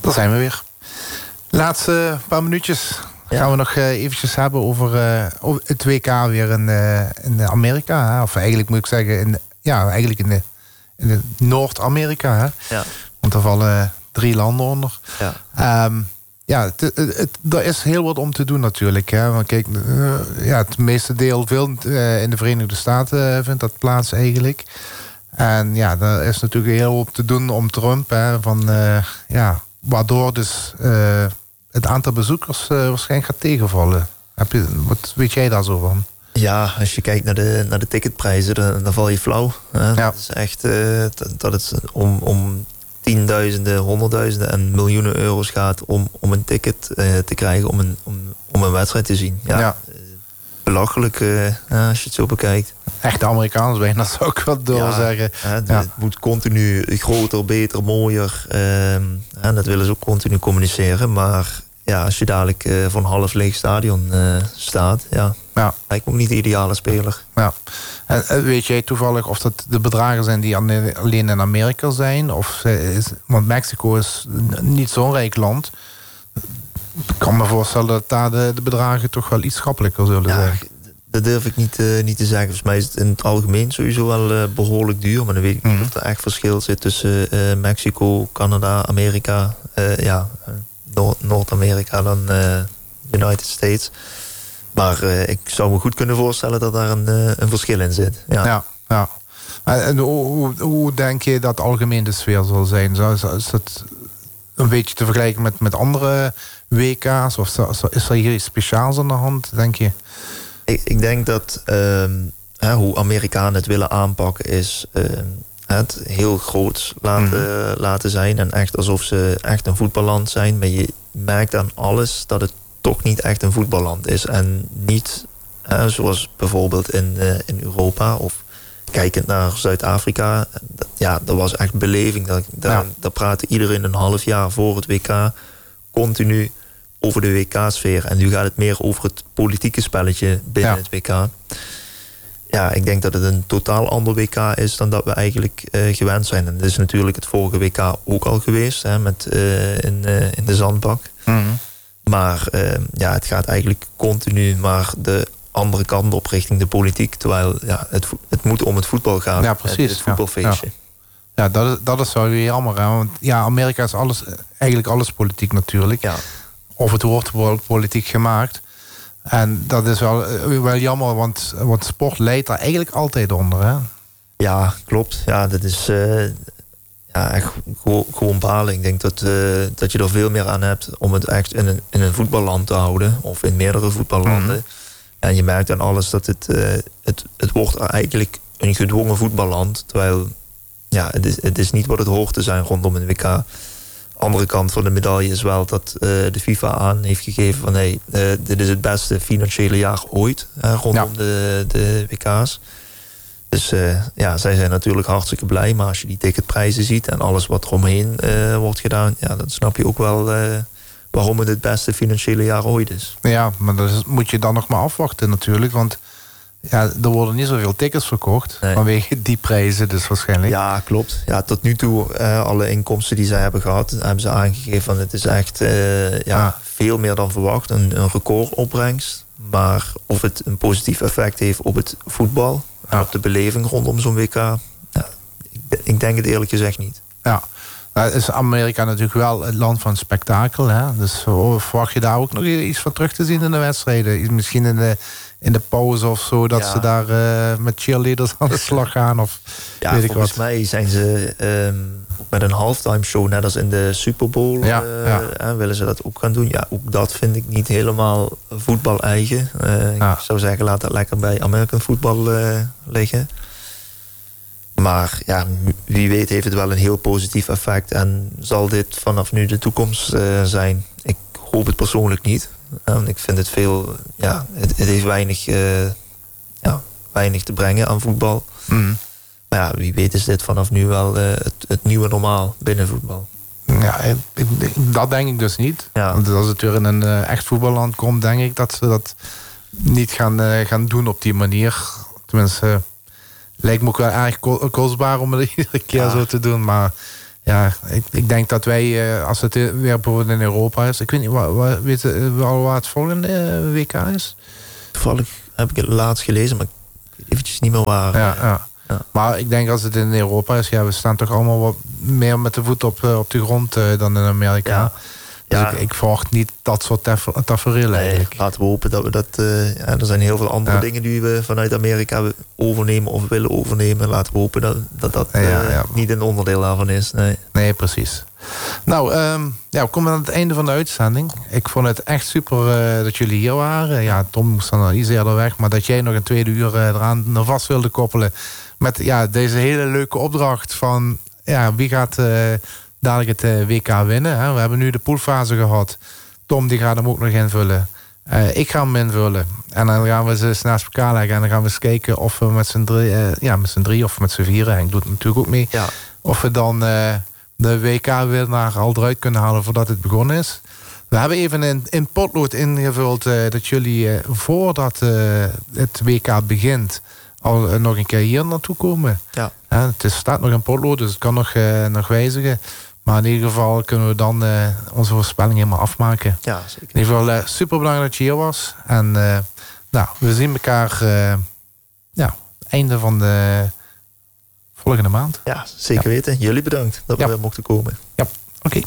Daar zijn we weer. Laatste paar minuutjes gaan we nog eventjes hebben over het WK weer in Amerika. Hè? Of eigenlijk moet ik zeggen, eigenlijk in Noord-Amerika. Hè? Ja. Want er vallen 3 landen onder. Ja. Er is heel wat om te doen natuurlijk. Hè? Want kijk, het meeste deel in de Verenigde Staten vindt dat plaats eigenlijk. En ja, daar is natuurlijk heel wat te doen om Trump. Hè, waardoor dus het aantal bezoekers waarschijnlijk gaat tegenvallen. Wat weet jij daar zo van? Ja, als je kijkt naar de ticketprijzen, dan val je flauw. Het is echt dat het om tienduizenden, honderdduizenden en miljoenen euro's gaat om een ticket te krijgen om een wedstrijd te zien. Ja. Belachelijk als je het zo bekijkt. Echt Amerikaans bijna, zou ik wel doorzeggen. Het moet continu groter, beter, mooier. En dat willen ze ook continu communiceren. Maar ja, als je dadelijk voor een half leeg stadion staat... lijkt me ook niet de ideale speler. Ja. En weet jij toevallig of dat de bedragen zijn die alleen in Amerika zijn? Want Mexico is niet zo'n rijk land. Ik kan me voorstellen dat daar de bedragen toch wel iets schappelijker zullen zijn. Dat durf ik niet te zeggen. Volgens mij is het in het algemeen sowieso wel behoorlijk duur. Maar dan weet ik niet of er echt verschil zit tussen Mexico, Canada, Amerika. Noord-Amerika dan United States. Maar ik zou me goed kunnen voorstellen dat daar een verschil in zit. Ja. En hoe denk je dat algemeen de sfeer zal zijn? Is dat een beetje te vergelijken met andere WK's? Of is er hier iets speciaals aan de hand, denk je? Ik denk dat hoe Amerikanen het willen aanpakken is het heel groot laten zijn. En echt alsof ze echt een voetballand zijn. Maar je merkt aan alles dat het toch niet echt een voetballand is. En niet zoals bijvoorbeeld in Europa of kijkend naar Zuid-Afrika. Dat was echt beleving. Daar praatte iedereen een half jaar voor het WK continu over de WK-sfeer. En nu gaat het meer over het politieke spelletje binnen het WK. Ja, ik denk dat het een totaal ander WK is dan dat we eigenlijk gewend zijn. En dat is natuurlijk het vorige WK ook al geweest, in de zandbak. Mm-hmm. Maar het gaat eigenlijk continu maar de andere kant op richting de politiek. Terwijl het moet om het voetbal gaan. Ja, precies. Het voetbalfeestje. Ja, dat is zo weer jammer. Hè? Want Amerika is eigenlijk alles politiek natuurlijk. Ja. Of het wordt politiek gemaakt. En dat is wel jammer, want sport leidt daar eigenlijk altijd onder. Hè? Ja, klopt. Ja, dat is echt gewoon balen. Ik denk dat je er veel meer aan hebt om het echt in een voetballand te houden. Of in meerdere voetballanden. Mm-hmm. En je merkt aan alles dat het wordt eigenlijk een gedwongen voetballand. Terwijl het is niet wat het hoort te zijn rondom een WK. Andere kant van de medaille is wel dat de FIFA aan heeft gegeven van dit is het beste financiële jaar ooit rondom de WK's. Dus zij zijn natuurlijk hartstikke blij. Maar als je die ticketprijzen ziet en alles wat eromheen wordt gedaan, dan snap je ook wel waarom het beste financiële jaar ooit is. Ja, maar dat moet je dan nog maar afwachten natuurlijk. Want er worden niet zoveel tickets verkocht vanwege die prijzen dus waarschijnlijk. Ja, klopt. Ja, tot nu toe, alle inkomsten die zij hebben gehad, hebben ze aangegeven van het is echt veel meer dan verwacht. Een recordopbrengst. Maar of het een positief effect heeft op het voetbal en op de beleving rondom zo'n WK, ik denk het eerlijk gezegd niet. Ja. Nou, is Amerika natuurlijk wel het land van spektakel. Hè? Dus verwacht je daar ook nog iets van terug te zien in de wedstrijden? Misschien in de pauze of zo, dat ze daar met cheerleaders aan de slag gaan? Of weet ik volgens mij zijn ze met een halftime show, net als in de Super Bowl, willen ze dat ook gaan doen. Ja, ook dat vind ik niet helemaal voetbal-eigen. Ik zou zeggen, laat dat lekker bij American voetbal liggen. Maar wie weet heeft het wel een heel positief effect. En zal dit vanaf nu de toekomst zijn? Ik hoop het persoonlijk niet. Ik vind het veel... het heeft weinig te brengen aan voetbal. Mm. Maar wie weet is dit vanaf nu wel het nieuwe normaal binnen voetbal. Ja, dat denk ik dus niet. Ja. Want als het weer in een echt voetballand komt, denk ik dat ze dat niet gaan doen op die manier. Tenminste... lijkt me ook wel erg kostbaar om het iedere keer zo te doen. Maar Ja, ik denk dat wij, als het weer bijvoorbeeld in Europa is... Ik weet niet, weet je wel waar het volgende WK is? Toevallig heb ik het laatst gelezen, maar ik weet eventjes niet meer waar. Ja. Maar ik denk als het in Europa is... Ja, we staan toch allemaal wat meer met de voet op de grond dan in Amerika. Ja. Dus Ja. ik verwacht niet dat soort tafereel eigenlijk. Laten we hopen dat we dat... er zijn heel veel andere dingen die we vanuit Amerika overnemen of willen overnemen. Laten we hopen dat niet een onderdeel daarvan is. Nee, precies. Nou, we komen aan het einde van de uitzending. Ik vond het echt super dat jullie hier waren. Ja, Tom moest dan iets eerder weg. Maar dat jij nog een tweede uur eraan vast wilde koppelen. Met deze hele leuke opdracht van... wie gaat dadelijk het WK winnen. Hè? We hebben nu de poolfase gehad. Tom die gaat hem ook nog invullen. Ik ga hem invullen. En dan gaan we ze eens naast elkaar leggen. En dan gaan we eens kijken of we met z'n drie of met z'n vieren. Henk doet natuurlijk ook mee. Ja. Of we dan de WK-winnaar al eruit kunnen halen voordat het begonnen is. We hebben even in potlood ingevuld dat jullie voordat het WK begint... al nog een keer hier naartoe komen. Ja. Het staat nog in potlood, dus het kan nog wijzigen. Maar in ieder geval kunnen we dan onze voorspelling helemaal afmaken. Ja, zeker. In ieder geval super belangrijk dat je hier was. En we zien elkaar einde van de volgende maand. Ja, zeker weten. Jullie bedankt dat we mochten komen. Ja.